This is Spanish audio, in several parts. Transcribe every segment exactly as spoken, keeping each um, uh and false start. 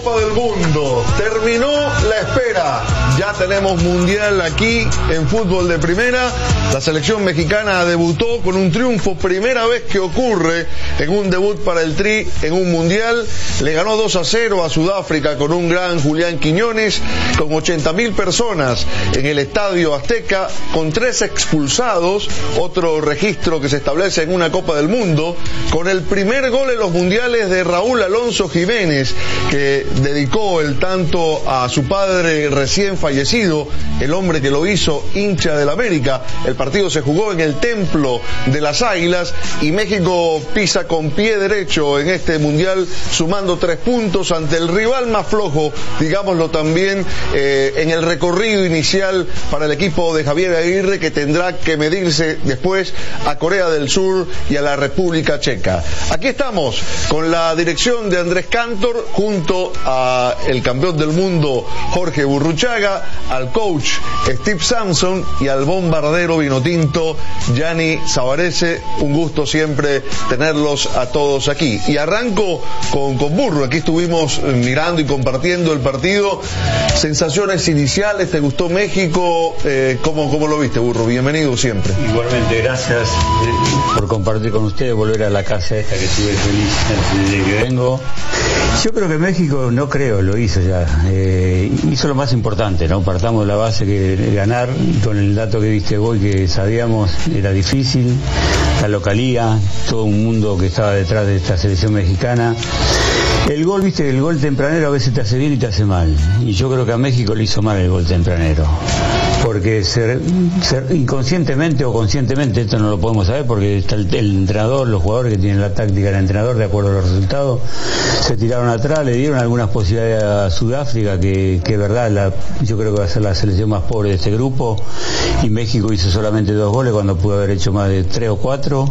Copa del Mundo. Terminó la espera. Ya tenemos mundial aquí en fútbol de primera. La selección mexicana debutó con un triunfo, primera vez que ocurre en un debut para el Tri en un mundial. Le ganó dos a cero a Sudáfrica con un gran Julián Quiñones, con ochenta mil personas en el Estadio Azteca, con tres expulsados, otro registro que se establece en una Copa del Mundo, con el primer gol en los mundiales de Raúl Alonso Jiménez, que dedicó el tanto a su padre recién fallecido, el hombre que lo hizo hincha del América. El partido se jugó en el Templo de las Águilas y México pisa con pie derecho en este mundial, sumando tres puntos ante el rival más flojo, digámoslo también, eh, en el recorrido inicial para el equipo de Javier Aguirre, que tendrá que medirse después a Corea del Sur y a la República Checa. Aquí estamos con la dirección de Andrés Cantor, junto a el campeón del mundo Jorge Burruchaga, al coach Steve Sampson y al bombardero vinotinto Gianni Savarese. Un gusto siempre tenerlos a todos aquí. Y arranco con, con Burro. Aquí estuvimos mirando y compartiendo el partido. Sensaciones iniciales, ¿te gustó México? Eh, ¿cómo, ¿Cómo lo viste, Burro? Bienvenido siempre. Igualmente, gracias eh, por compartir con ustedes, volver a la casa esta que estuve feliz desde que vengo. Yo creo que México, no creo, lo hizo ya. Eh, hizo lo más importante, ¿no? Partamos de la base que ganar, con el dato que viste hoy, que sabíamos era difícil, la localía, todo un mundo que estaba detrás de esta selección mexicana. El gol, viste, el gol tempranero a veces te hace bien y te hace mal. Y yo creo que a México le hizo mal el gol tempranero. Porque ser, ser inconscientemente o conscientemente, esto no lo podemos saber porque está el, el entrenador, los jugadores que tienen la táctica del entrenador, de acuerdo a los resultados, se tiraron atrás, le dieron algunas posibilidades a Sudáfrica, que, que verdad, la, yo creo que va a ser la selección más pobre de este grupo, y México hizo solamente dos goles cuando pudo haber hecho más de tres o cuatro.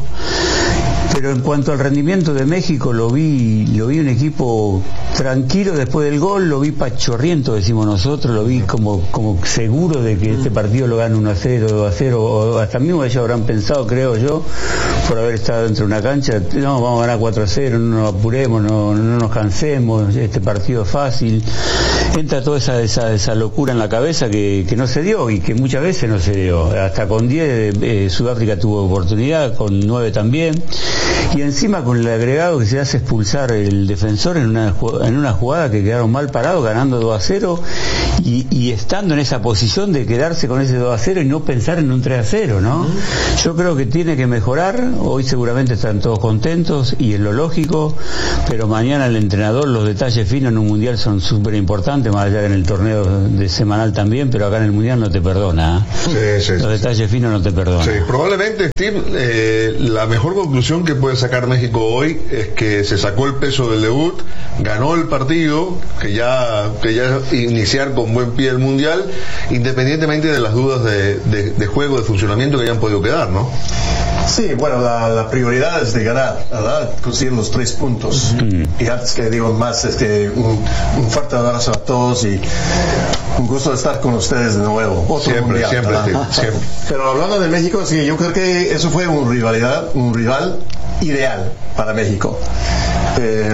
Pero en cuanto al rendimiento de México, lo vi lo vi un equipo tranquilo después del gol, lo vi pachorriento, decimos nosotros, lo vi como como seguro de que este partido lo gana uno a cero, dos a cero, o hasta mismo ellos habrán pensado, creo yo, por haber estado dentro de una cancha, no, vamos a ganar cuatro a cero, no nos apuremos, no, no nos cansemos, este partido es fácil. Entra toda esa, esa, esa locura en la cabeza que, que no se dio, y que muchas veces no se dio. Hasta con diez eh, Sudáfrica tuvo oportunidad, con nueve también. Y encima con el agregado que se hace expulsar el defensor en una, en una jugada que quedaron mal parados, ganando dos a cero, y, y estando en esa posición de quedarse con ese dos a cero y no pensar en un tres a cero, ¿no? Yo creo que tiene que mejorar. Hoy seguramente están todos contentos y es lo lógico, pero mañana el entrenador, los detalles finos en un mundial son súper importantes, más allá que en el torneo de semanal también, pero acá en el mundial no te perdona, ¿eh? Sí, sí, los sí, detalles finos no te perdonan. Sí, probablemente, Steve, eh, la mejor conclusión que puede sacar México hoy es que se sacó el peso del debut, ganó el partido, que ya que ya iniciar con buen pie el mundial, independientemente de las dudas de, de, de juego, de funcionamiento que hayan podido quedar, ¿no? Sí, bueno, la, la prioridad es de ganar, ¿verdad? Conseguir los tres puntos. Uh-huh. Y antes que digo más, es que un, un fuerte abrazo a todos y un gusto de estar con ustedes de nuevo. Otro siempre, mundial, siempre, sí, siempre. Pero hablando de México, sí, yo creo que eso fue un rivalidad, un rival ideal para México. Eh,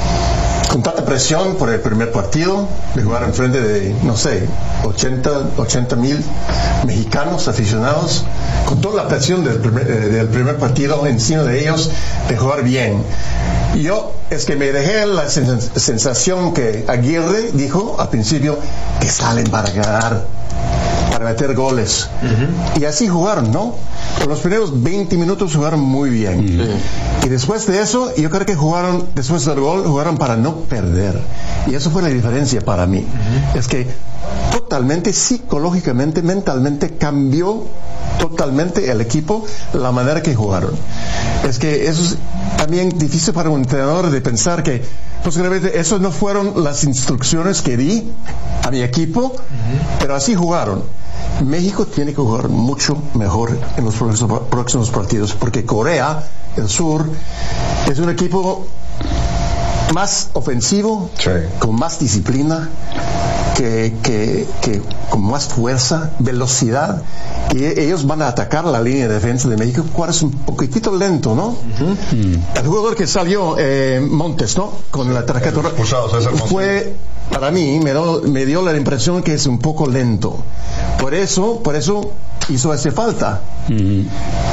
con tanta presión por el primer partido, de jugar en frente de, no sé, ochenta mil mexicanos aficionados, con toda la presión del primer, eh, del primer partido encima de ellos, de jugar bien. Y yo, es que me dejé la sens- sensación que Aguirre dijo al principio, que salen para ganar, para meter goles. Uh-huh. Y así jugaron, ¿no? Por los primeros veinte minutos jugaron muy bien. Uh-huh. Y después de eso, yo creo que jugaron, después del gol, jugaron para no perder. Y eso fue la diferencia para mí. Uh-huh. Es que totalmente, psicológicamente, mentalmente, cambió totalmente el equipo, la manera que jugaron. Es que eso es también difícil para un entrenador de pensar que posiblemente esas no fueron las instrucciones que di a mi equipo, uh-huh. pero así jugaron. México tiene que jugar mucho mejor en los próximos, próximos partidos, porque Corea del Sur es un equipo más ofensivo, sí. con más disciplina, que, que, que con más fuerza, velocidad, y ellos van a atacar la línea de defensa de México, cual es un poquitito lento, ¿no? Uh-huh. El jugador que salió, eh, Montes, ¿no? Con la tarjeta roja, fue, para mí, me dio, me dio la impresión que es un poco lento. Por eso, por eso hizo esa falta. Uh-huh.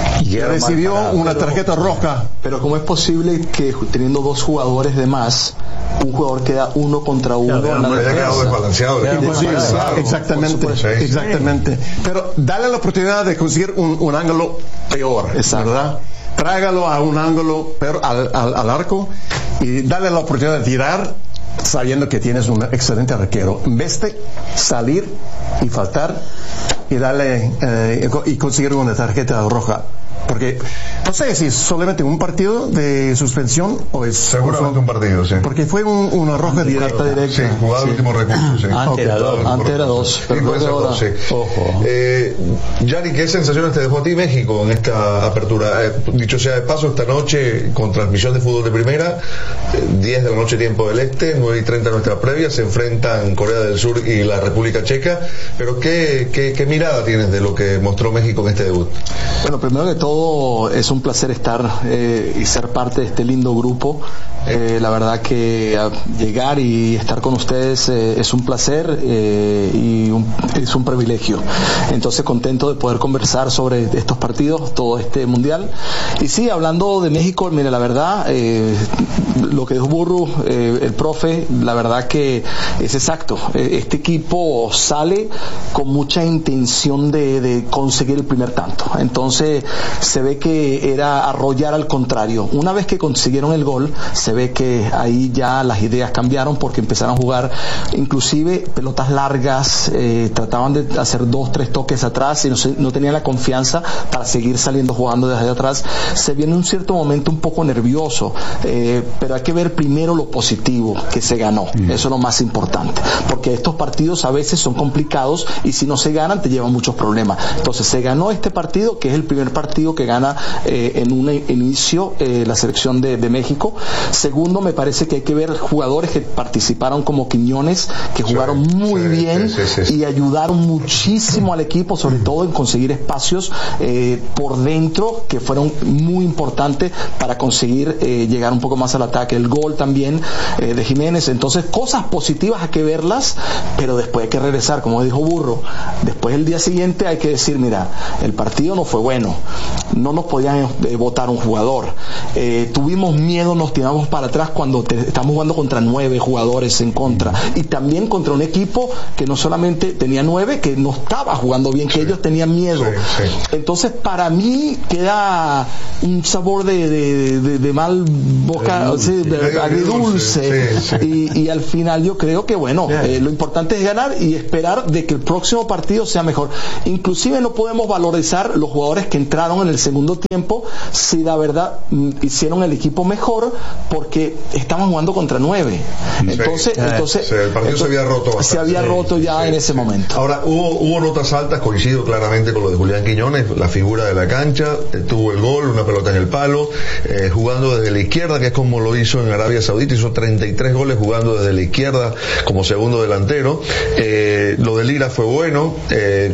Y recibió parado, una pero, tarjeta roja. Pero ¿cómo es posible que teniendo dos jugadores de más, un jugador queda uno contra uno? Claro, no, ha quedado desbalanceado. Claro, exactamente, exactamente. Pero dale la oportunidad de conseguir un, un ángulo peor, Exacto. ¿verdad? Trágalo a un ángulo peor al, al, al arco y dale la oportunidad de tirar sabiendo que tienes un excelente arquero, en vez de salir y faltar y darle eh, y conseguir una tarjeta roja. Porque no sé si es solamente un partido de suspensión o es seguramente un partido, sí, porque fue un, una roja directa, directa. Sí, jugado sí. último recurso, sí. Antes era dos, antes era dos, pero ahora sí. Ojo. Eh, Gianni, ¿qué sensaciones te dejó a ti México en esta apertura? Eh, dicho sea de paso, esta noche con transmisión de fútbol de primera, eh, diez de la noche tiempo del este, nueve y treinta nuestra previa, se enfrentan Corea del Sur y la República Checa, pero ¿qué, qué, qué mirada tienes de lo que mostró México en este debut? Bueno, primero que todo es un placer estar eh, y ser parte de este lindo grupo. Eh, la verdad que llegar y estar con ustedes eh, es un placer eh, y un, es un privilegio. Entonces contento de poder conversar sobre estos partidos, todo este mundial. Y sí, hablando de México, mire, la verdad, eh, lo que dijo Burru, eh, el profe, la verdad que es exacto. Eh, este equipo sale con mucha intención de, de conseguir el primer tanto. Entonces se ve que era arrollar al contrario. Una vez que consiguieron el gol, se ve que ahí ya las ideas cambiaron porque empezaron a jugar inclusive pelotas largas, eh, trataban de hacer dos, tres toques atrás y no, se, no tenían la confianza para seguir saliendo jugando desde atrás. Se viene un cierto momento un poco nervioso, eh, pero hay que ver primero lo positivo, que se ganó. Mm. Eso es lo más importante, porque estos partidos a veces son complicados y si no se ganan te llevan muchos problemas. Entonces se ganó este partido, que es el primer partido que gana eh, en un inicio eh, la selección de, de México. Segundo, me parece que hay que ver jugadores que participaron como Quiñones, que jugaron sí, muy sí, bien sí, sí, sí. y ayudaron muchísimo al equipo, sobre todo en conseguir espacios eh, por dentro que fueron muy importantes para conseguir eh, llegar un poco más al ataque. El gol también eh, de Jiménez. Entonces, cosas positivas hay que verlas, pero después hay que regresar, como dijo Burro. Después, el día siguiente hay que decir, mira, el partido no fue bueno, no nos podían eh, votar un jugador, eh, tuvimos miedo, nos tiramos para atrás cuando te, estamos jugando contra nueve jugadores en contra y también contra un equipo que no solamente tenía nueve, que no estaba jugando bien, que sí. ellos tenían miedo. Sí, sí. Entonces para mí queda un sabor de, de, de, de mal boca, o sea, de, agridulce, sí, sí. Y, y al final yo creo que bueno, eh, lo importante es ganar y esperar de que el próximo partido sea mejor. Inclusive no podemos valorizar los jugadores que entraron en el segundo tiempo si la verdad mm, hicieron el equipo mejor, porque estaban jugando contra nueve. Entonces, sí, entonces sí, el partido entonces, se había roto bastante. Se había roto ya sí, en ese sí. momento. Ahora, hubo, hubo notas altas, coincido claramente con lo de Julián Quiñones, la figura de la cancha, eh, tuvo el gol, una pelota en el palo, eh, jugando desde la izquierda, que es como lo hizo en Arabia Saudita, hizo treinta y tres goles jugando desde la izquierda como segundo delantero. Eh, lo de Lira fue bueno, eh,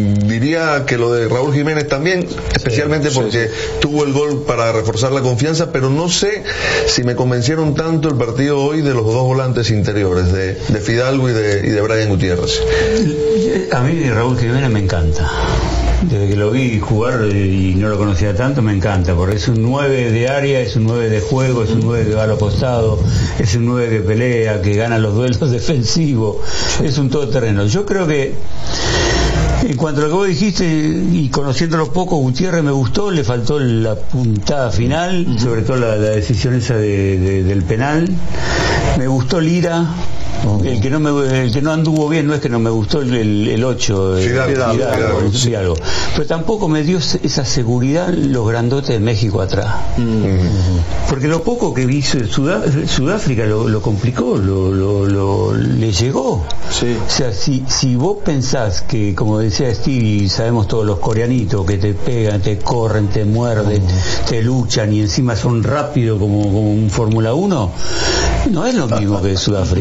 diría que lo de Raúl Jiménez también, especialmente sí, porque sí, sí. tuvo el gol para reforzar la confianza, pero no sé si me convencieron tanto el partido hoy de los dos volantes interiores, de, de Fidalgo y de, y de Brian Gutiérrez. A mí Raúl Jiménez me encanta. Desde que lo vi jugar y no lo conocía tanto, me encanta, porque es un nueve de área, es un nueve de juego, es un nueve que va a los costados, es un nueve que pelea, que gana los duelos defensivos, es un todoterreno. Yo creo que en cuanto a lo que vos dijiste, y conociéndolo poco, Gutiérrez me gustó, le faltó la puntada final, uh-huh. sobre todo la, la decisión esa de, de, del penal. Me gustó Lira. El que no me, el que no anduvo bien no es que no me gustó el, el, el ocho, Fidalgo, pero tampoco me dio esa seguridad los grandotes de México atrás. Mm. Porque lo poco que vi Sudá, Sudáfrica lo, lo complicó, lo, lo, lo, le llegó. Sí. O sea, si, si vos pensás que, como decía Stevie, sabemos todos los coreanitos que te pegan, te corren, te muerden, mm. te luchan y encima son rápidos como, como un Fórmula uno, no es lo mismo que Sudáfrica, ¿eh?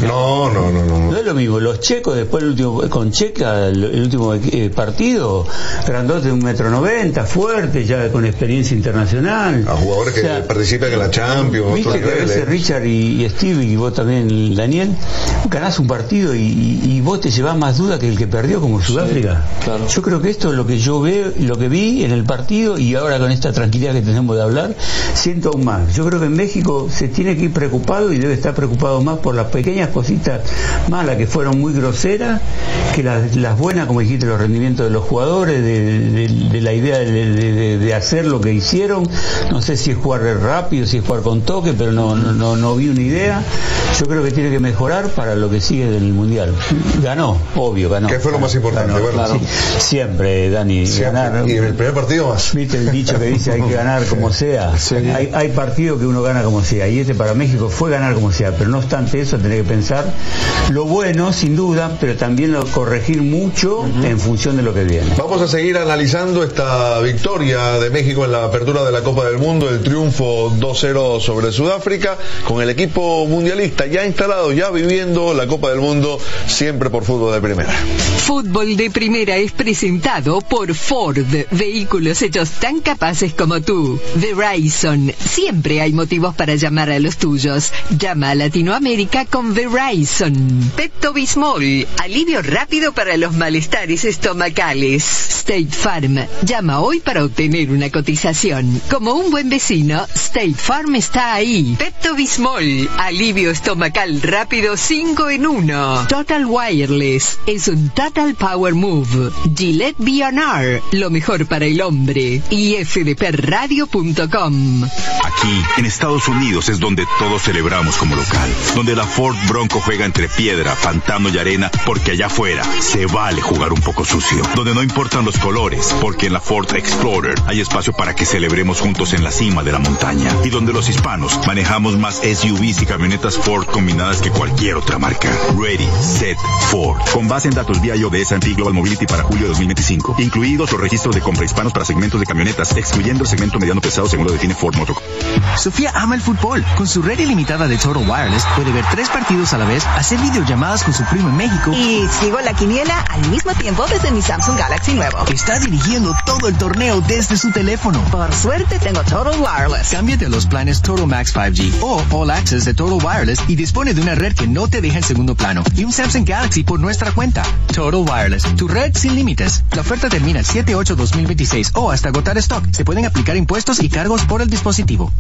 No, no, no, no. No es lo mismo. Los checos, después el último, con Checa, el, el último eh, partido, grandote de un metro noventa, fuerte, ya con experiencia internacional. A jugadores que o sea, participan en la Champions. Viste que a veces Richard y, y Steve, y vos también, Daniel, ganás un partido y, y, y vos te llevás más duda que el que perdió, como Sudáfrica. Sí, claro. Yo creo que esto es lo que yo veo, lo que vi en el partido, y ahora con esta tranquilidad que tenemos de hablar, siento aún más. Yo creo que en México se tiene que ir preocupado y debe estar preocupado más por las pequeñas cositas malas que fueron muy groseras que las, las buenas, como dijiste, los rendimientos de los jugadores, de, de, de la idea de, de, de hacer lo que hicieron. No sé si es jugar rápido, si es jugar con toque, pero no, no, no, no vi una idea. Yo creo que tiene que mejorar para lo que sigue del Mundial. Ganó, obvio, ganó. ¿Qué fue lo más importante? Ganó, bueno, claro. Sí, siempre, Dani, siempre. Ganar. Y en el primer partido más. Viste el dicho que dice hay que ganar como sea. Sí. Hay, hay partidos que uno gana como sea, y este para México fue ganar como sea, pero no obstante eso tenés que pensar lo bueno, sin duda, pero también lo corregir mucho uh-huh. en función de lo que viene. Vamos a seguir analizando esta victoria de México en la apertura de la Copa del Mundo, el triunfo dos cero sobre Sudáfrica, con el equipo mundialista ya instalado, ya viviendo la Copa del Mundo, siempre por Fútbol de Primera. Fútbol de Primera es presentado por Ford, vehículos hechos tan capaces como tú. Verizon, siempre hay motivos para llamar a los tuyos. Llama a Latinoamérica con Verizon. Pepto-Bismol, alivio rápido para los malestares estomacales. State Farm, llama hoy para obtener una cotización. Como un buen vecino, State Farm está ahí. Pepto-Bismol, alivio estomacal rápido cinco en uno. Total Wireless, es un Total Power Move. Gillette B and R, lo mejor para el hombre. Y f d p radio punto com. Aquí, en Estados Unidos, es donde todos celebramos como local. Donde la Ford Bronco juega entre piedra, pantano y arena, porque allá afuera se vale jugar un poco sucio. Donde no importan los colores, porque en la Ford Explorer hay espacio para que celebremos juntos en la cima de la montaña. Y donde los hispanos manejamos más S U Vs y camionetas Ford combinadas que cualquier otra marca. Ready, Set, Ford. Con base en datos V I O de S and P Global Mobility para julio de dos mil veinticinco. Incluidos los registros de compra hispanos para segmentos de camionetas, excluyendo el segmento mediano pesado según lo define Ford Motor. Sofía ama el fútbol. Con su red ilimitada de Total Wireless puede ver tres partidos a la vez, hacer videollamadas con su primo en México y sigo la quiniela al mismo tiempo desde mi Samsung Galaxy nuevo. Está dirigiendo todo el torneo desde su teléfono. Por suerte tengo Total Wireless. Cámbiate a los planes Total Max cinco G o All Access de Total Wireless y dispone de una red que no te deja en segundo plano y un Samsung Galaxy por nuestra cuenta. Total Wireless, tu red sin límites. La oferta termina el siete ocho dos mil veintiséis o hasta agotar stock. Se pueden aplicar impuestos y cargos por el dispositivo.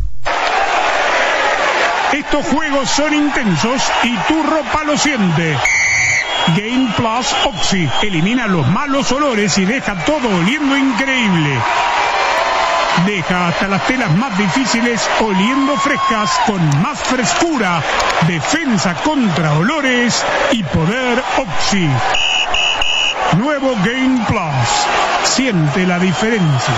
Estos juegos son intensos y tu ropa lo siente. Game Plus Oxy elimina los malos olores y deja todo oliendo increíble. Deja hasta las telas más difíciles oliendo frescas con más frescura, defensa contra olores y poder Oxy. Nuevo Game Plus. Siente la diferencia.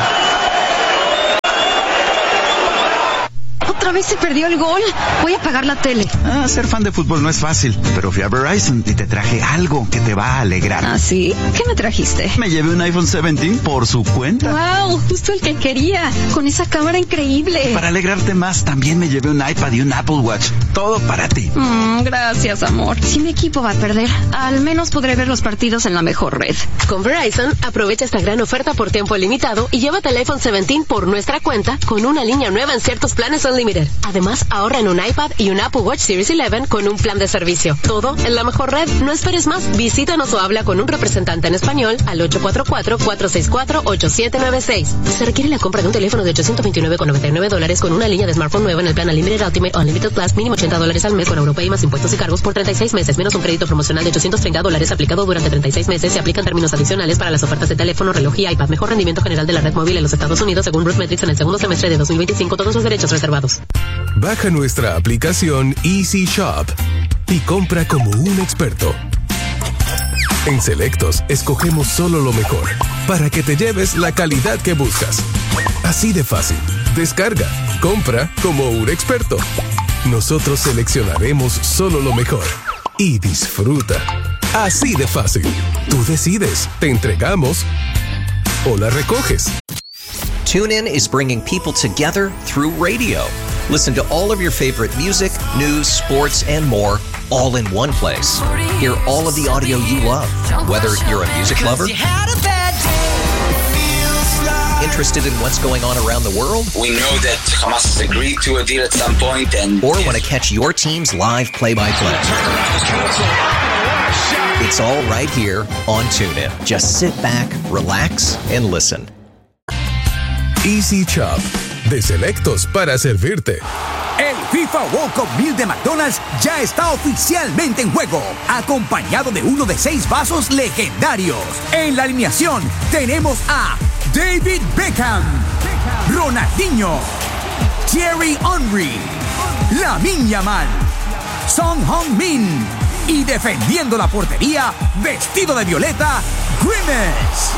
¿Otra vez se perdió el gol? Voy a apagar la tele. Ah, ser fan de fútbol no es fácil, pero fui a Verizon y te traje algo que te va a alegrar. ¿Ah, sí? ¿Qué me trajiste? Me llevé un iPhone diecisiete por su cuenta. ¡Wow! Justo el que quería, con esa cámara increíble. Para alegrarte más, también me llevé un iPad y un Apple Watch. Todo para ti. Mm, gracias, amor. Si mi equipo va a perder, al menos podré ver los partidos en la mejor red. Con Verizon, aprovecha esta gran oferta por tiempo limitado y llévate el iPhone diecisiete por nuestra cuenta con una línea nueva en ciertos planes Unlimited. Además, ahorra en un iPad y un Apple Watch Series once con un plan de servicio. Todo en la mejor red. No esperes más. Visítanos o habla con un representante en español al ocho cuatro cuatro, cuatro seis cuatro, ocho siete nueve seis. Se requiere la compra de un teléfono de ochocientos veintinueve con noventa y nueve dólares con una línea de smartphone nueva en el plan Unlimited Ultimate Unlimited Plus, mínimo ochenta dólares al mes con Europay más impuestos y cargos por treinta y seis meses, menos un crédito promocional de ochocientos treinta dólares aplicado durante treinta y seis meses. Se aplican términos adicionales para las ofertas de teléfono, reloj y iPad. Mejor rendimiento general de la red móvil en los Estados Unidos según Bruce Metrics en el segundo semestre de dos mil veinticinco. Todos los derechos reservados. Baja nuestra aplicación Easy Shop y compra como un experto. En Selectos escogemos solo lo mejor para que te lleves la calidad que buscas. Así de fácil. Descarga, compra como un experto. Nosotros seleccionaremos solo lo mejor y disfruta. Así de fácil. Tú decides, te entregamos o la recoges. TuneIn is bringing people together through radio. Listen to all of your favorite music, news, sports, and more all in one place. Hear all of the audio you love, whether you're a music lover, interested in what's going on around the world, we know that Hamas has agreed to a deal at some point, and or want to catch your team's live play-by-play. It's all right here on TuneIn. Just sit back, relax, and listen. Easy Chop, de Selectos para servirte. El FIFA World Cup Meal de McDonald's ya está oficialmente en juego, acompañado de uno de seis vasos legendarios. En la alineación tenemos a David Beckham, Ronaldinho, Thierry Henry, Lamine Yamal, Son Heung-min y defendiendo la portería, vestido de violeta, Grimace.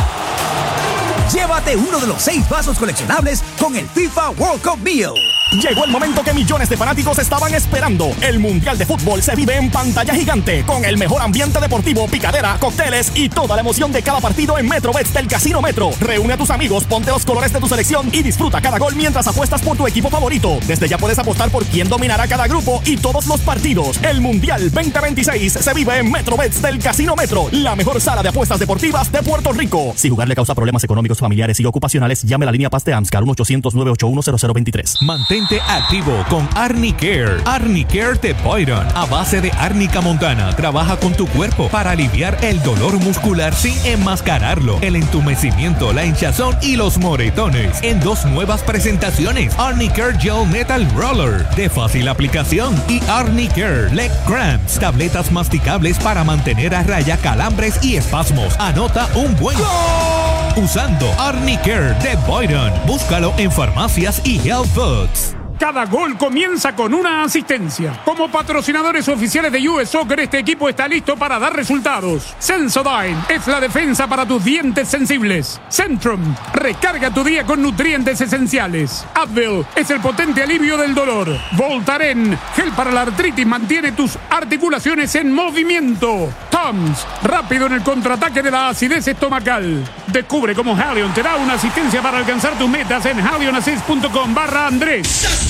Llévate uno de los seis vasos coleccionables con el FIFA World Cup Meal. Llegó el momento que millones de fanáticos estaban esperando. El Mundial de Fútbol se vive en pantalla gigante, con el mejor ambiente deportivo, picadera, cócteles y toda la emoción de cada partido en MetroBets del Casino Metro. Reúne a tus amigos, ponte los colores de tu selección y disfruta cada gol mientras apuestas por tu equipo favorito. Desde ya puedes apostar por quién dominará cada grupo y todos los partidos. El Mundial veinte veintiséis se vive en MetroBets del Casino Metro, la mejor sala de apuestas deportivas de Puerto Rico. Si jugar le causa problemas económicos, familiares y ocupacionales, llame a la línea Paz de AMSCAR uno ochocientos, nueve ocho uno, cero cero dos tres. Mantente activo con Arnicare. Arnicare de Boyron, a base de árnica montana, trabaja con tu cuerpo para aliviar el dolor muscular sin enmascararlo, el entumecimiento, la hinchazón y los moretones. En dos nuevas presentaciones: Arnicare Gel Metal Roller, de fácil aplicación, y Arnicare Leg Cramps, tabletas masticables para mantener a raya calambres y espasmos. Anota un buen ¡Gol! Usando Arnicare de Boyron. Búscalo en farmacias y health foods. Cada gol comienza con una asistencia. Como patrocinadores oficiales de U S Soccer, este equipo está listo para dar resultados. Sensodyne es la defensa para tus dientes sensibles. Centrum, recarga tu día con nutrientes esenciales. Advil es el potente alivio del dolor. Voltaren, gel para la artritis, mantiene tus articulaciones en movimiento. Tums, rápido en el contraataque de la acidez estomacal. Descubre cómo Halion te da una asistencia para alcanzar tus metas en halionassist punto com barra Andrés.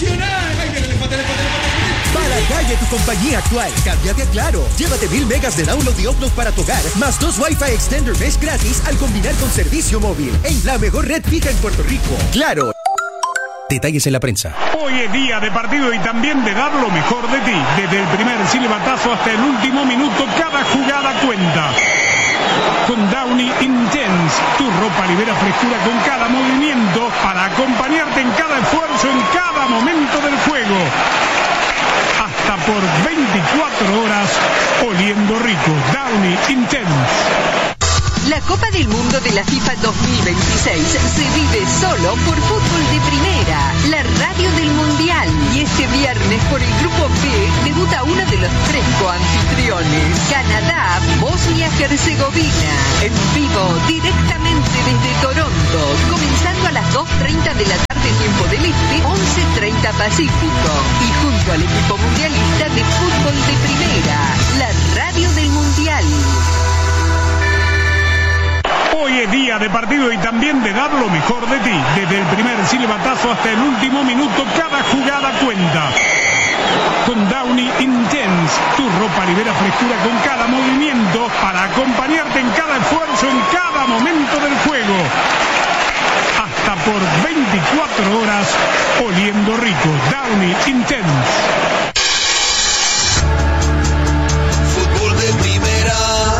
Para la calle tu compañía actual, cámbiate a Claro. Llévate mil megas de download y upload para tu hogar, más dos Wi-Fi Extender Mesh gratis al combinar con servicio móvil en la mejor red fija en Puerto Rico. Claro. Detalles en la prensa. Hoy es día de partido y también de dar lo mejor de ti. Desde el primer silbatazo hasta el último minuto, cada jugada cuenta. Con Downy Intense, tu ropa libera frescura con cada movimiento para acompañarte en cada esfuerzo, en cada momento del juego. Hasta por veinticuatro horas, oliendo rico. Downy Intense. La Copa del Mundo de la FIFA dos mil veintiséis se vive solo por Fútbol de Primera, la radio del Mundial. Y este viernes por el Grupo B debuta uno de los tres coanfitriones, Canadá, Bosnia-Herzegovina. En vivo, directamente desde Toronto, comenzando a las dos treinta de la tarde tiempo del Este, once treinta Pacífico. Y junto al equipo mundialista de Fútbol de Primera, la radio del Mundial. Hoy es día de partido y también de dar lo mejor de ti. Desde el primer silbatazo hasta el último minuto, cada jugada cuenta. Con Downy Intense, tu ropa libera frescura con cada movimiento para acompañarte en cada esfuerzo, en cada momento del juego. Hasta por veinticuatro horas, oliendo rico. Downy Intense. Fútbol de Primera.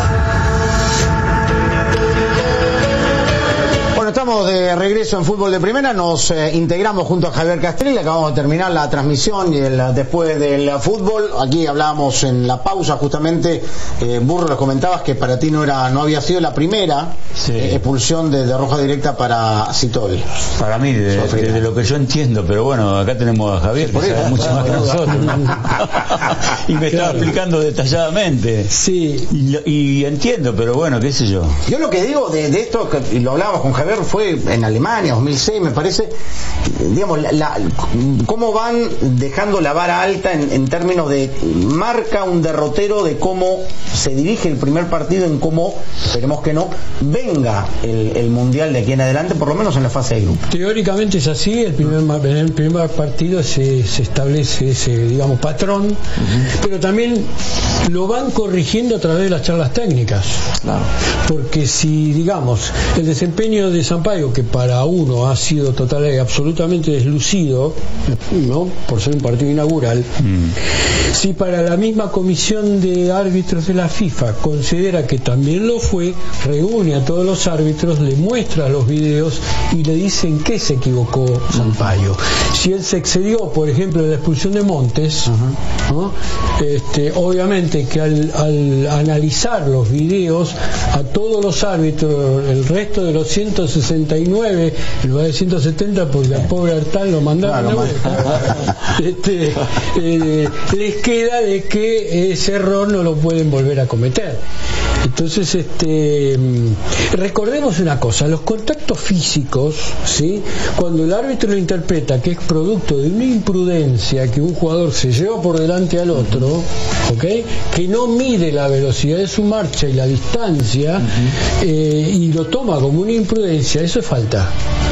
Estamos de regreso en Fútbol de Primera, nos eh, integramos junto a Javier Castelli, acabamos de terminar la transmisión y el, después del fútbol, aquí hablábamos en la pausa justamente, eh, Burro, les comentabas que para ti no era no había sido la primera sí. eh, expulsión de, de roja directa para Citol. Para mí, de, de, de lo que yo entiendo, pero bueno, acá tenemos a Javier, que sabe mucho más que nosotros. Y me estaba explicando detalladamente. Sí. Y, y entiendo, pero bueno, qué sé yo. Yo lo que digo de, de esto, que, y lo hablábamos con Javier, fue en Alemania, dos mil seis me parece, digamos, la, la, cómo van dejando la vara alta en, en términos de marca un derrotero de cómo se dirige el primer partido, en cómo, esperemos que no, venga el, el Mundial de aquí en adelante, por lo menos en la fase de grupo. Teóricamente es así, el primer, en el primer partido se, se establece ese, digamos, patrón, uh-huh. pero también lo van corrigiendo a través de las charlas técnicas. Claro. Porque si, digamos, el desempeño de Sampaio, que para uno ha sido total y absolutamente deslucido, ¿no?, por ser un partido inaugural, mm. si para la misma comisión de árbitros de la FIFA considera que también lo fue, reúne a todos los árbitros, le muestra los videos y le dicen que se equivocó Sampaio. Si él se excedió, por ejemplo, en la expulsión de Montes, uh-huh. ¿no?, este, obviamente que al, al analizar los videos a todos los árbitros, el resto de los ciento sesenta y nueve, en lugar de ciento setenta, porque al pobre Artal lo mandaron, claro, este, eh, les queda de que ese error no lo pueden volver a cometer. Entonces, este, recordemos una cosa, los contactos físicos, ¿sí?, cuando el árbitro lo interpreta que es producto de una imprudencia, que un jugador se lleva por delante al otro, ¿ok?, que no mide la velocidad de su marcha y la distancia, uh-huh. eh, y lo toma como una imprudencia, eso es falta.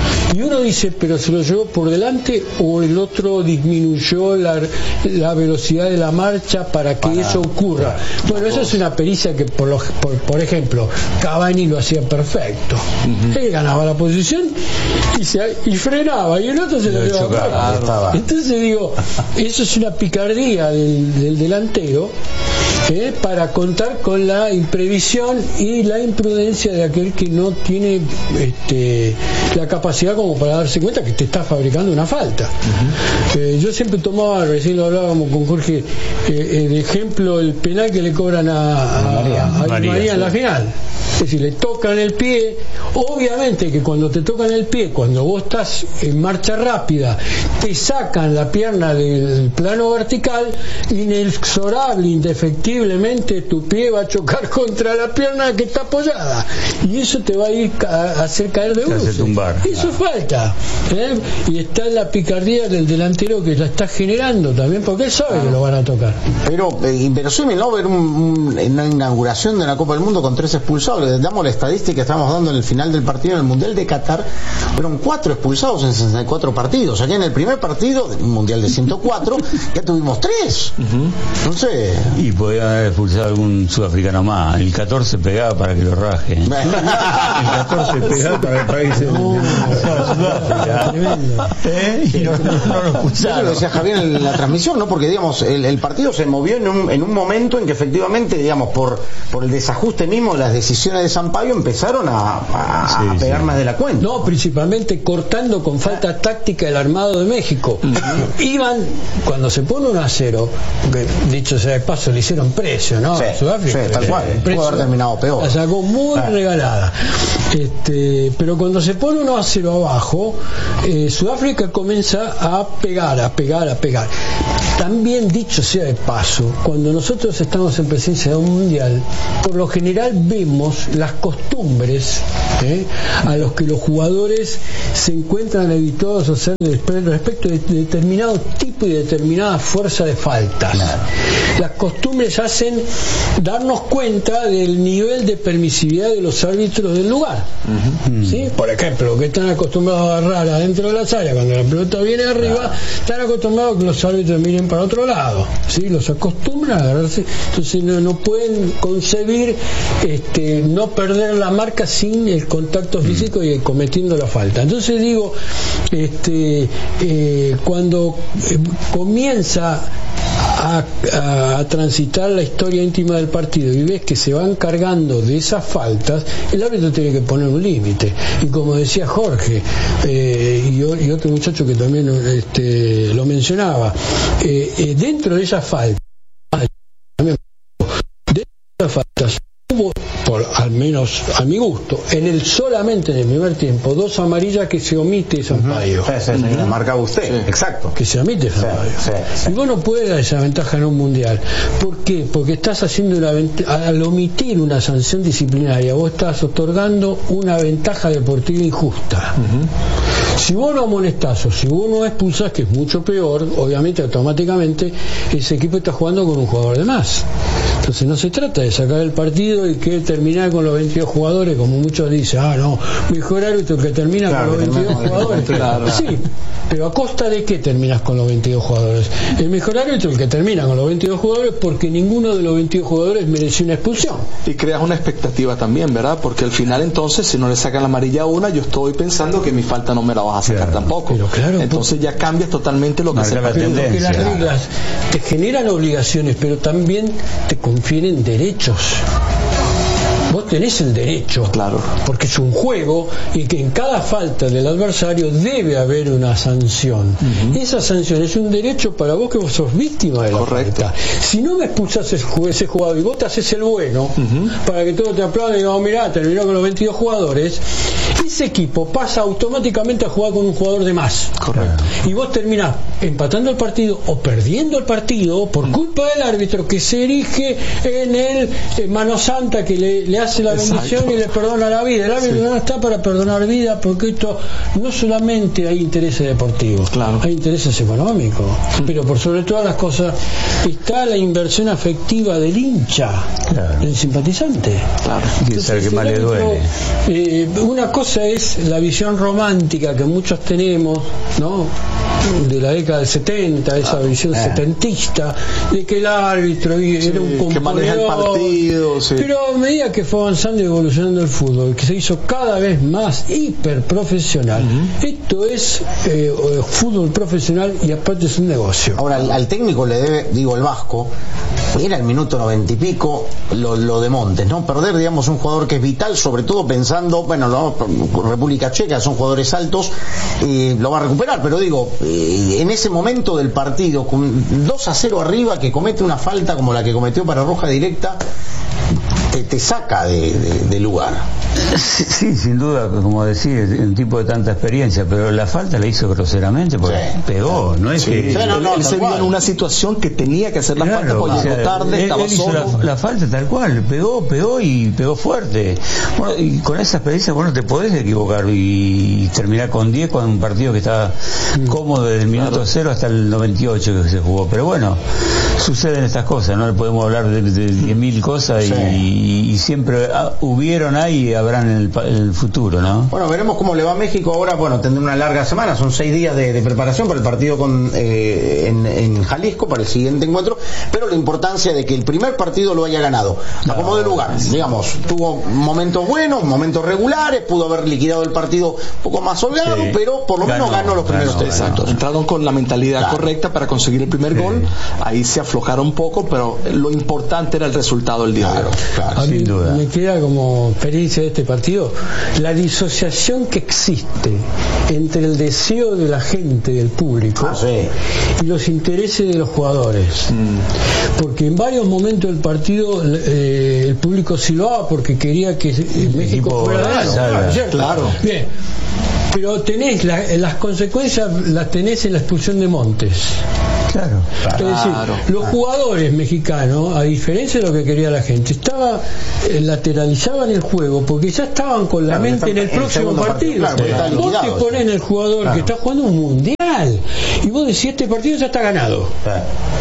Y uno dice, pero se lo llevó por delante o el otro disminuyó la, la velocidad de la marcha para que para, eso ocurra. Bueno, eso es una pericia que, por, lo, por, por ejemplo, Cavani lo hacía perfecto. Uh-huh. Él ganaba la posición y, se, y frenaba, y el otro se lo, lo llevaba. Entonces digo, eso es una picardía del, del delantero, ¿eh?, para contar con la imprevisión y la imprudencia de aquel que no tiene este, la capacidad como para darse cuenta que te está fabricando una falta. Uh-huh. eh, yo siempre tomaba, recién lo hablábamos con Jorge, eh, de ejemplo el penal que le cobran a, a, María, a, a María, María en la final. Es decir, le tocan el pie. Obviamente que cuando te tocan el pie, cuando vos estás en marcha rápida, te sacan la pierna del plano vertical, inexorable, indefectiblemente tu pie va a chocar contra la pierna que está apoyada y eso te va a ir a hacer caer de bruces. Eso es falta, ¿eh? Y está en la picardía del delantero que la está generando también, porque él sabe que lo van a tocar. Pero eh, inverosímil, ¿no?, ver un, un, una inauguración de la Copa del Mundo con tres expulsados. Les damos la estadística que estamos dando en el final del partido en el Mundial de Qatar, fueron cuatro expulsados en sesenta y cuatro partidos. Aquí en el primer partido, un Mundial de ciento cuatro, ya tuvimos tres. Uh-huh. No sé. Y podía haber expulsado algún sudafricano más. El catorce pegaba para que lo raje. ¿eh? El catorce pegaba para que pague no, Sudáfrica. ¿Eh? Y no, no, no lo expulsaron. Eso lo decía Javier en la transmisión, ¿no? Porque, digamos, el, el partido se movió en un, en un momento en que efectivamente, digamos, por, por el desajuste mismo de las decisiones de Sampaio empezaron a, a, sí, a pegar sí. más de la cuenta. No, principalmente cortando con falta táctica el armado de México. Uh-huh. Iban, cuando se pone uno a cero, que dicho sea de paso, le hicieron precio, ¿no? Sí, Sudáfrica, sí, tal cual. Pudo haber terminado peor. La sacó muy ah. regalada. Este, pero cuando se pone uno a cero abajo, eh, Sudáfrica comienza a pegar, a pegar, a pegar. También, dicho sea de paso, cuando nosotros estamos en presencia de un mundial, por lo general vemos las costumbres ¿eh? a los que los jugadores se encuentran habituados a hacer respecto de determinado tipo y determinada fuerza de faltas. Claro. Las costumbres hacen darnos cuenta del nivel de permisividad de los árbitros del lugar. Uh-huh. ¿Sí? Por ejemplo, que están acostumbrados a agarrar adentro de las áreas cuando la pelota viene arriba, claro. están acostumbrados a que los árbitros miren para otro lado. ¿Sí? Los acostumbran a agarrarse. Entonces no, no pueden concebir este, no perder la marca sin el contacto físico y cometiendo la falta. Entonces digo, este, eh, cuando eh, comienza A, a, a transitar la historia íntima del partido y ves que se van cargando de esas faltas, el árbitro tiene que poner un límite. Y como decía Jorge eh, y, y otro muchacho que también este, lo mencionaba, eh, eh, dentro de esas faltas, dentro de esas faltas hubo por al menos a mi gusto, en el solamente en el primer tiempo, dos amarillas que se omite Sampaio. Uh-huh. Sí, sí, sí, uh-huh. Marcaba usted, sí. Exacto. Que se omite Sampaio. Sí, sí, sí. Y vos no puedes dar esa ventaja en un mundial. ¿Por qué? Porque estás haciendo una ventaja, al omitir una sanción disciplinaria, vos estás otorgando una ventaja deportiva injusta. Uh-huh. Si vos no amonestás o si vos no expulsás, que es mucho peor, obviamente automáticamente ese equipo está jugando con un jugador de más. Entonces no se trata de sacar el partido y que terminar con los veintidós jugadores, como muchos dicen, ah no, mejor árbitro que termina claro, con los veintidós jugadores. Claro. Sí, pero ¿a costa de qué terminas con los veintidós jugadores? El mejor árbitro el que termina con los veintidós jugadores porque ninguno de los veintidós jugadores mereció una expulsión. Y creas una expectativa también, ¿verdad? Porque al final entonces, si no le sacan la amarilla a una, yo estoy pensando que mi falta no me la vas a sacar claro. tampoco. Pero claro, entonces ya cambias totalmente lo que se la tendencia. Porque las reglas te generan obligaciones, pero también te confieren derechos. Vos tenés el derecho, claro, porque es un juego y que en cada falta del adversario debe haber una sanción. Uh-huh. Esa sanción es un derecho para vos que vos sos víctima de la Correcto. falta. Si no me expulsás ese jugador y vos te haces el bueno, uh-huh. para que todos te aplaudan y digan, oh, mirá, terminó con los veintidós jugadores, ese equipo pasa automáticamente a jugar con un jugador de más. Correcto. Y vos terminás empatando el partido o perdiendo el partido por culpa del árbitro que se erige en el eh, mano santa que le, le hace la bendición Exacto. y le perdona la vida. El árbitro sí. no está para perdonar vida, porque esto no solamente hay intereses deportivos, claro. hay intereses económicos, mm. pero por sobre todas las cosas está la inversión afectiva del hincha, claro. del simpatizante. Claro. Entonces, el que más le duele. Eh, una cosa es la visión romántica que muchos tenemos, ¿no?, de la década del setenta, esa visión eh. setentista de que el árbitro sí, era un componedor, que maneja el partido, sí. pero a medida que fue avanzando y evolucionando el fútbol, que se hizo cada vez más hiperprofesional, uh-huh. esto es eh, fútbol profesional y aparte es un negocio. Ahora al, al técnico le debe, digo, el Vasco, era el minuto noventa y pico lo, lo de Montes, ¿no? Perder, digamos, un jugador que es vital, sobre todo pensando, bueno, no, República Checa son jugadores altos, eh, lo va a recuperar, pero digo, eh, en ese momento del partido, con dos a cero arriba, que comete una falta como la que cometió para roja directa, te, te saca de, de, de lugar. Sí, sí, sin duda, como decís, un tipo de tanta experiencia, pero la falta la hizo groseramente porque sí. pegó, no es sí. que... Sí, no, no, él, él se vio en una situación que tenía que hacer la claro, falta porque llegó sea, tarde, él, estaba él hizo solo. La, la falta tal cual, pegó, pegó y pegó fuerte. Bueno, y con esa experiencia, bueno, te podés equivocar y terminar con diez con un partido que está cómodo desde el minuto claro. cero hasta el noventa y ocho que se jugó, pero bueno, suceden estas cosas, no le podemos hablar de diez mil cosas sí. y, y siempre ah, hubieron ahí y habrán en el, en el futuro, ¿no? Bueno, veremos cómo le va a México ahora. Bueno, tendrá una larga semana, son seis días de, de preparación para el partido con eh, en, en Jalisco, para el siguiente encuentro, pero la importancia de que el primer partido lo haya ganado a como de lugar, digamos, tuvo momentos buenos, momentos regulares, pudo haber liquidado el partido un poco más holgado, sí. pero por lo ganó, menos ganó los primeros ganó, tres. Exacto, ganó. Entraron con la mentalidad claro. correcta para conseguir el primer sí. gol, ahí se aflojaron un poco, pero lo importante era el resultado del día. Claro, claro, sin duda. Me queda como experiencia de este partido la disociación que existe entre el deseo de la gente, del público, ah, sí. y los intereses de los jugadores. Mm. Porque en varios momentos del partido eh, el público silbaba porque quería que eh, México fuera de claro. Bien. Pero tenés la, las consecuencias las tenés en la expulsión de Montes. Claro, claro. Es decir, los jugadores mexicanos, a diferencia de lo que quería la gente, estaba eh, lateralizaban el juego porque ya estaban con la claro, mente en el próximo partido. partido. Claro, vos te ponés en el jugador claro. que está jugando un mundial y vos decís, este partido ya está ganado. Claro.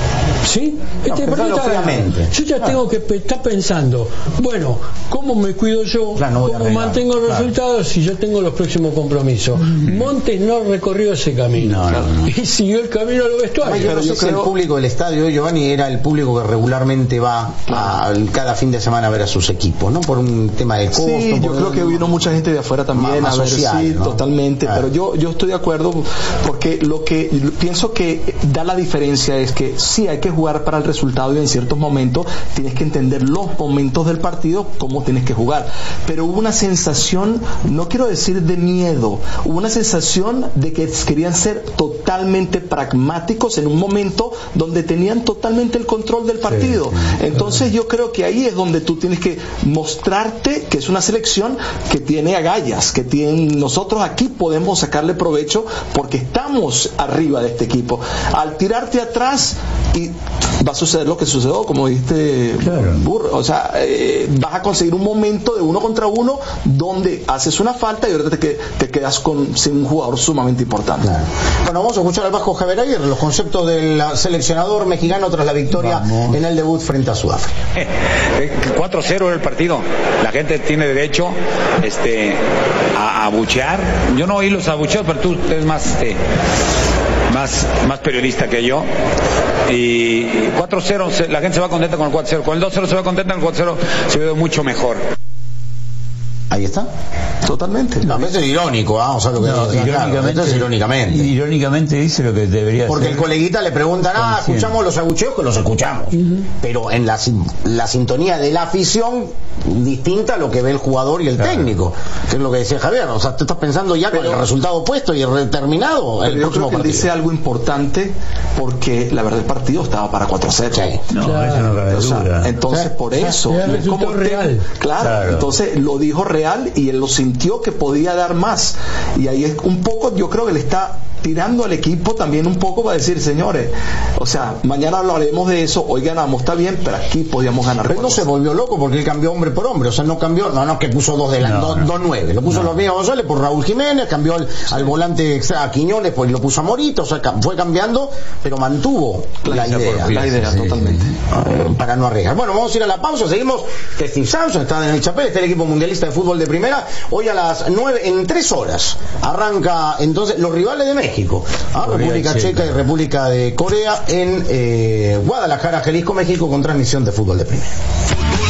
¿Sí? Este no, partido está ganado. Yo ya claro. tengo que estar pensando, bueno, ¿cómo me cuido yo? Claro, no ¿Cómo mantengo los claro. resultados si yo tengo los próximos compromisos? Mm. Montes no recorrió ese camino no, no, no. y siguió el camino a los vestuarios. Yo no sé yo si creo... el público del estadio, Giovanni, era el público que regularmente va a, cada fin de semana a ver a sus equipos, ¿no? Por un tema de costo. Sí, yo creo un... que vino mucha gente de afuera también más, más a ver, social, sí, ¿no? totalmente. Claro. Pero yo, yo estoy de acuerdo porque lo que pienso que da la diferencia es que sí hay que jugar para el resultado y en ciertos momentos tienes que entender los momentos del partido, cómo tienes que jugar. Pero hubo una sensación, no quiero decir de miedo, hubo una sensación de que querían ser totalmente totalmente pragmáticos en un momento donde tenían totalmente el control del partido. Sí, sí, entonces yo creo que ahí es donde tú tienes que mostrarte que es una selección que tiene agallas, que tiene, nosotros aquí podemos sacarle provecho porque estamos arriba de este equipo. Al tirarte atrás y va a suceder lo que sucedió, como dijiste, claro. Burro, o sea, eh, vas a conseguir un momento de uno contra uno donde haces una falta y ahorita te, te quedas con, sin un jugador sumamente importante. Claro. Bueno, vamos a escuchar al Vasco Javier Aguirre, los conceptos del seleccionador mexicano tras la victoria vamos. en el debut frente a Sudáfrica. cuatro cero era el partido, la gente tiene derecho este, a, a abuchear. Yo no oí los abucheos, pero tú eres más, este, más, más periodista que yo. Y cuatro cero, la gente se va contenta con el cuatro cero, con el dos cero se va contenta, con el cuatro cero se ve mucho mejor. Ahí está. Totalmente. No, eso es irónico, ¿ah? O sea, lo que no, dice, irónicamente, claro, es irónicamente. Irónicamente dice lo que debería Porque ser. el coleguita le preguntan, ah, escuchamos los abucheos, que los escuchamos. Uh-huh. Pero en la, la sintonía de la afición, distinta a lo que ve el jugador y el claro. técnico. Que es lo que decía Javier. O sea, tú estás pensando ya pero, con el resultado puesto y determinado el yo próximo creo que partido. Dice algo importante porque la verdad el partido estaba para cuatro cero. Sí. No, claro. eso no cabe o sea, duda. entonces, o sea, por eso. O sea, es como real. Claro, claro. Entonces lo dijo real y él lo sintió que podía dar más. Y ahí es un poco, yo creo que le está tirando al equipo también un poco para decir, señores, o sea, mañana hablaremos de eso, hoy ganamos, está bien, pero aquí podíamos ganar. Pero no se volvió loco porque él cambió hombre por hombre, o sea, no cambió, no, no, que puso dos de la, no, dos, no. dos nueve, lo puso no. los Míos González por Raúl Jiménez, cambió al, sí. al volante extra a Quiñones, pues lo puso a Morito, o sea, fue cambiando, pero mantuvo la, la idea, la idea, sí, totalmente. Sí, sí. Para no arriesgar. Bueno, vamos a ir a la pausa, seguimos. Steve Samson está en el Chapel, está el equipo mundialista de fútbol de primera, hoy a las nueve, en tres horas, arranca entonces los rivales de México. ¿Ah? República Checa. Checa y República de Corea en eh, Guadalajara, Jalisco, México, con transmisión de fútbol de primera.